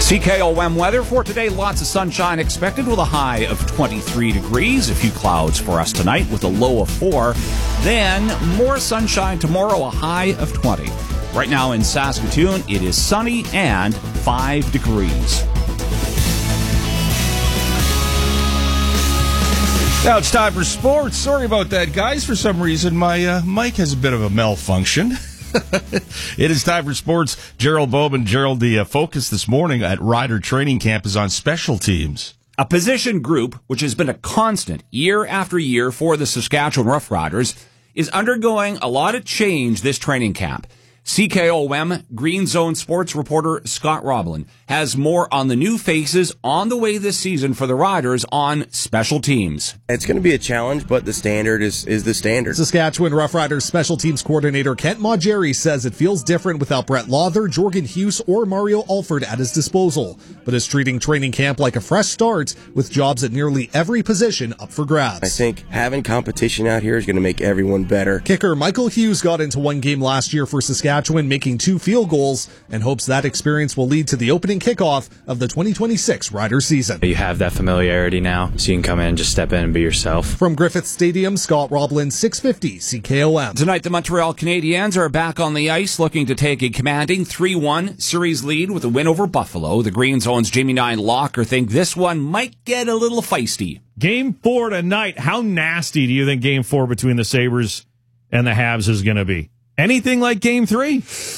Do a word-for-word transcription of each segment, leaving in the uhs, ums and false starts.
C K O M weather for today. Lots of sunshine expected with a high of twenty-three degrees. A few clouds for us tonight with a low of four. Then more sunshine tomorrow, a high of twenty. Right now in Saskatoon, it is sunny and five degrees. Now it's time for sports. Sorry about that, guys. For some reason, my uh, mic has a bit of a malfunction. It is time for sports. Gerald Bowman. Gerald, the uh, focus this morning at Rider Training Camp is on special teams. A position group, which has been a constant year after year for the Saskatchewan Roughriders, is undergoing a lot of change this training camp. C K O M Green Zone sports reporter Scott Roblin has more on the new faces on the way this season for the Riders on special teams. It's going to be a challenge, but the standard is, is the standard. Saskatchewan Roughriders special teams coordinator Kent Maugeri says it feels different without Brett Lawther, Jorgen Hughes, or Mario Alford at his disposal, but is treating training camp like a fresh start with jobs at nearly every position up for grabs. I think having competition out here is going to make everyone better. Kicker Michael Hughes got into one game last year for Saskatchewan, making two field goals, and hopes that experience will lead to the opening kickoff of the twenty twenty-six Rider season. You have that familiarity now, so you can come in and just step in and be yourself. From Griffith Stadium, Scott Roblin, six fifty C K O M. Tonight, the Montreal Canadiens are back on the ice, looking to take a commanding three one series lead with a win over Buffalo. The Green Zone's Jamie Nine Locker think this one might get a little feisty. Game four tonight. How nasty do you think game four between the Sabres and the Habs is going to be? Anything like game three?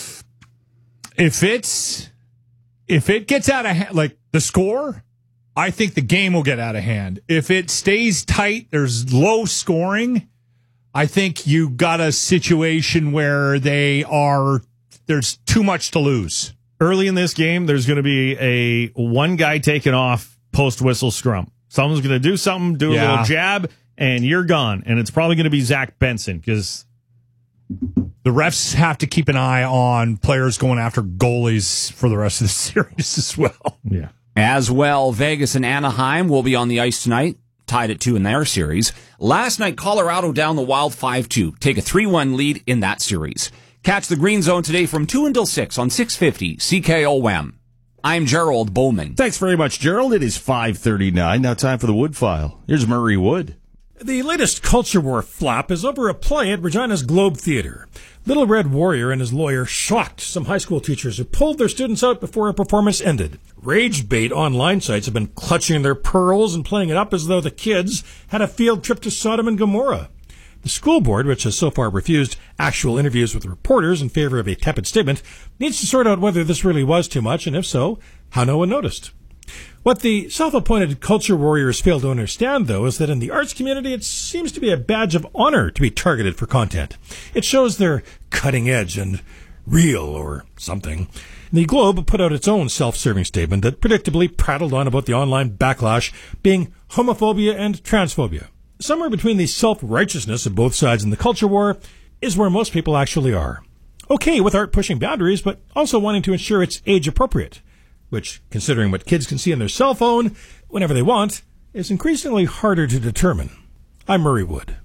If it's if it gets out of hand, like the score, I think the game will get out of hand. If it stays tight, there's low scoring, I think you got a situation where they are there's too much to lose. Early in this game, there's going to be a one guy taken off post whistle scrum. Someone's going to do something, do a Yeah. little jab, and you're gone. And it's probably going to be Zach Benson because the refs have to keep an eye on players going after goalies for the rest of the series as well. Yeah. As well, Vegas and Anaheim will be on the ice tonight, tied at two in their series. Last night, Colorado down the Wild five two, take a three one lead in that series. Catch the Green Zone today from two until six on six fifty C K O M. I'm Gerald Bowman. Thanks very much, Gerald. It is five thirty-nine. Now time for the Wood File. Here's Murray Wood. The latest culture war flap is over a play at Regina's Globe Theatre. Little Red Warrior and his lawyer shocked some high school teachers who pulled their students out before a performance ended. Rage bait online sites have been clutching their pearls and playing it up as though the kids had a field trip to Sodom and Gomorrah. The school board, which has so far refused actual interviews with reporters in favor of a tepid statement, needs to sort out whether this really was too much, and if so, how no one noticed. What the self-appointed culture warriors fail to understand, though, is that in the arts community, it seems to be a badge of honor to be targeted for content. It shows they're cutting edge and real or something. The Globe put out its own self-serving statement that predictably prattled on about the online backlash being homophobia and transphobia. Somewhere between the self-righteousness of both sides in the culture war is where most people actually are. Okay with art pushing boundaries, but also wanting to ensure it's age-appropriate, which, considering what kids can see on their cell phone whenever they want, is increasingly harder to determine. I'm Murray Wood.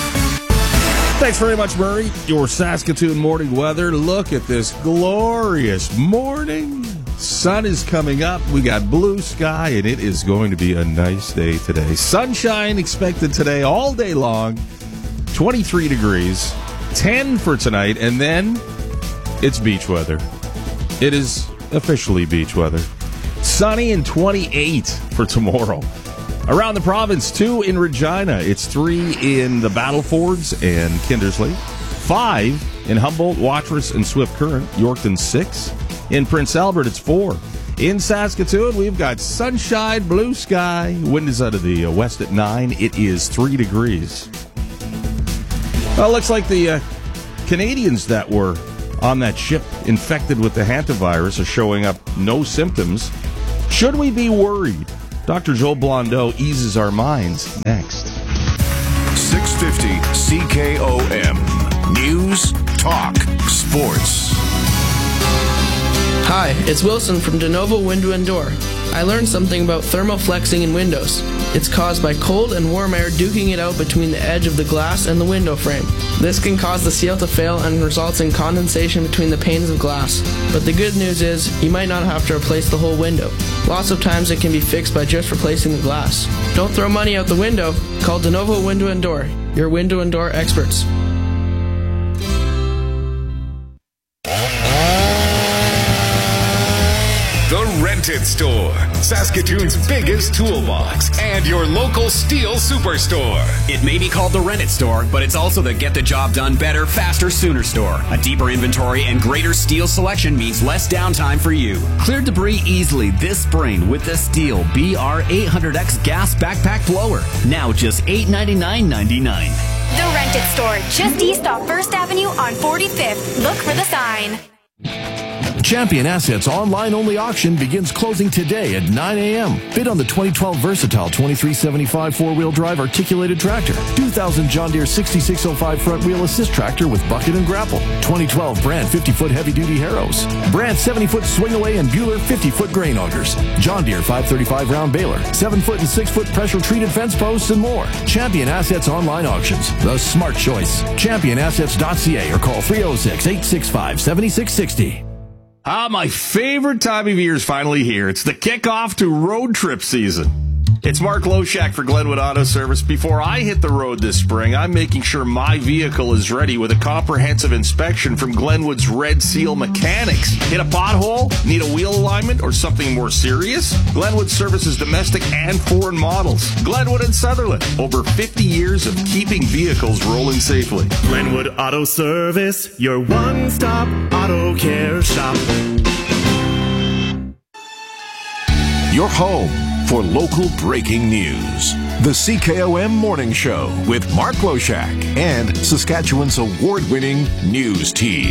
Thanks very much, Murray. Your Saskatoon morning weather. Look at this glorious morning. Sun is coming up. We got blue sky, and it is going to be a nice day today. Sunshine expected today all day long. twenty-three degrees, ten for tonight, and then it's beach weather. It is officially beach weather. Sunny and twenty-eight for tomorrow. Around the province, two in Regina. It's three in the Battlefords and Kindersley. Five in Humboldt, Watrous, and Swift Current. Yorkton, six. In Prince Albert, it's four. In Saskatoon, we've got sunshine, blue sky. Wind is out of the west at nine. It is three degrees. Well, it looks like the uh, Canadians that were on that ship infected with the hantavirus are showing up no symptoms. Should we be worried? Doctor Joel Blondeau eases our minds next. six fifty C K O M. News, talk, sports. Hi, it's Wilson from De Novo Window and Door. I learned something about thermoflexing in windows. It's caused by cold and warm air duking it out between the edge of the glass and the window frame. This can cause the seal to fail and results in condensation between the panes of glass. But the good news is, you might not have to replace the whole window. Lots of times it can be fixed by just replacing the glass. Don't throw money out the window. Call De Novo Window and Door, your window and door experts. The Rented Store, Saskatoon's biggest toolbox, and your local Steel superstore. It may be called the Rented Store, but it's also the Get the Job Done Better, Faster, Sooner store. A deeper inventory and greater Steel selection means less downtime for you. Clear debris easily this spring with the Steel B R eight hundred X gas backpack blower. Now just eight ninety-nine ninety-nine. The Rented Store, just east off First Avenue on forty-fifth. Look for the sign. Champion Assets online-only auction begins closing today at nine a.m. Bid on the twenty twelve Versatile twenty-three seventy-five four-wheel drive articulated tractor, two thousand John Deere sixty-six oh five front-wheel assist tractor with bucket and grapple, twenty twelve Brand fifty-foot heavy-duty harrows, Brand seventy-foot swing-away and Bueller fifty-foot grain augers, John Deere five thirty-five round baler, seven-foot and six-foot pressure-treated fence posts, and more. Champion Assets online auctions, the smart choice. champion assets dot c a or call three oh six, eight six five, seven six six zero. Ah, my favorite time of year is finally here. It's the kickoff to road trip season. It's Mark Loshak for Glenwood Auto Service. Before I hit the road this spring, I'm making sure my vehicle is ready with a comprehensive inspection from Glenwood's Red Seal Mechanics. Hit a pothole? Need a wheel alignment or something more serious? Glenwood services domestic and foreign models. Glenwood and Sutherland. Over fifty years of keeping vehicles rolling safely. Glenwood Auto Service, your one-stop auto care shop. Your home for local breaking news. The C K O M Morning Show with Mark Loshak and Saskatchewan's award-winning news team.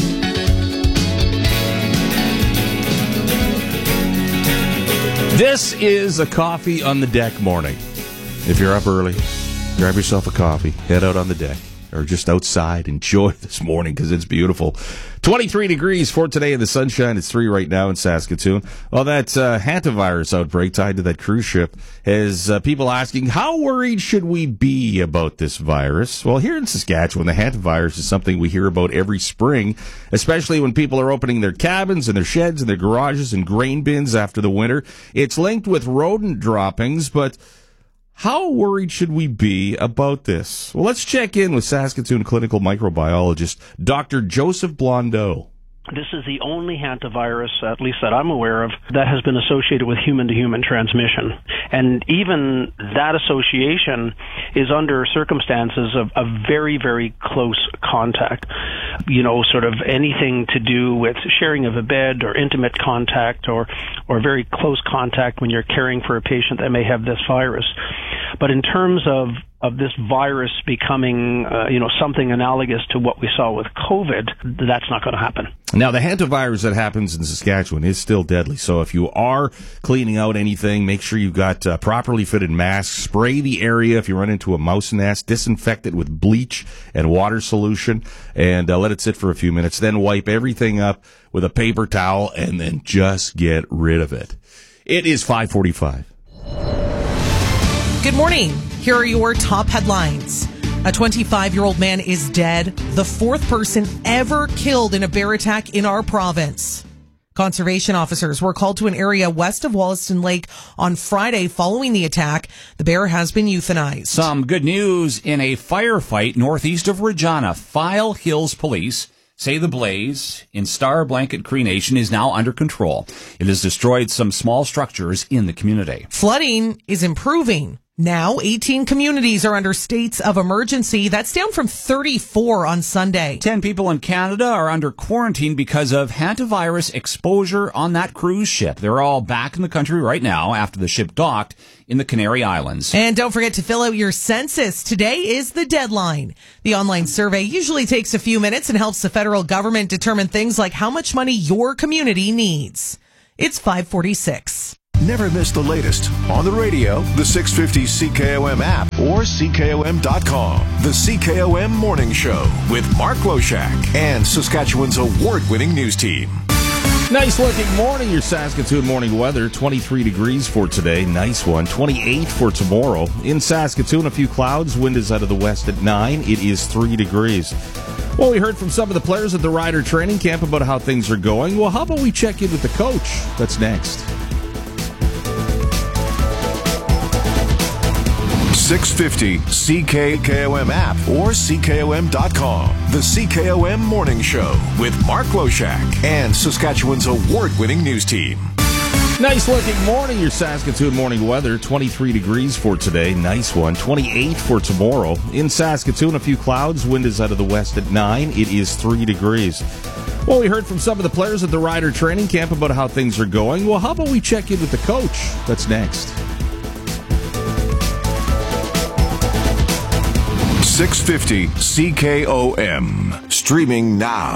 This is a coffee on the deck morning. If you're up early, grab yourself a coffee, head out on the deck, or just outside. Enjoy this morning because it's beautiful. twenty-three degrees for today in the sunshine. It's three right now in Saskatoon. Well, that uh, hantavirus outbreak tied to that cruise ship has uh, people asking, how worried should we be about this virus? Well, here in Saskatchewan, the hantavirus is something we hear about every spring, especially when people are opening their cabins and their sheds and their garages and grain bins after the winter. It's linked with rodent droppings, but how worried should we be about this? Well, let's check in with Saskatoon clinical microbiologist Doctor Joseph Blondeau. This is the only hantavirus, at least that I'm aware of, that has been associated with human-to-human transmission. And even that association is under circumstances of, of very, very close contact. You know, sort of anything to do with sharing of a bed or intimate contact or, or very close contact when you're caring for a patient that may have this virus. But in terms of of this virus becoming, uh, you know, something analogous to what we saw with COVID, that's not going to happen. Now, the hantavirus that happens in Saskatchewan is still deadly. So if you are cleaning out anything, make sure you've got uh, properly fitted masks. Spray the area if you run into a mouse nest. Disinfect it with bleach and water solution, and uh, let it sit for a few minutes. Then wipe everything up with a paper towel, and then just get rid of it. It is five forty-five. Good morning. Here are your top headlines. A twenty-five-year-old man is dead, the fourth person ever killed in a bear attack in our province. Conservation officers were called to an area west of Wollaston Lake on Friday following the attack. The bear has been euthanized. Some good news in a firefight northeast of Regina. File Hills Police say the blaze in Star Blanket Cree Nation is now under control. It has destroyed some small structures in the community. Flooding is improving. Now, eighteen communities are under states of emergency. That's down from thirty-four on Sunday. Ten people in Canada are under quarantine because of hantavirus exposure on that cruise ship. They're all back in the country right now after the ship docked in the Canary Islands. And don't forget to fill out your census. Today is the deadline. The online survey usually takes a few minutes and helps the federal government determine things like how much money your community needs. It's five forty-six. Never miss the latest on the radio, the six fifty C K O M app, or C K O M dot com. The C K O M Morning Show with Mark Loshak and Saskatchewan's award-winning news team. Nice looking morning, your Saskatoon morning weather. twenty-three degrees for today. Nice one. twenty-eight for tomorrow. In Saskatoon, a few clouds. Wind is out of the west at nine. It is three degrees. Well, we heard from some of the players at the Rider training camp about how things are going. Well, how about we check in with the coach? That's next. six fifty C K K O M app or C K O M dot com. The C K O M Morning Show with Mark Loshak and Saskatchewan's award-winning news team. Nice looking morning, your Saskatoon morning weather. twenty-three degrees for today. Nice one. twenty-eight for tomorrow. In Saskatoon, a few clouds. Wind is out of the west at nine. It is three degrees. Well, we heard from some of the players at the Rider training camp about how things are going. Well, how about we check in with the coach? That's next. six fifty C K O M. Streaming now.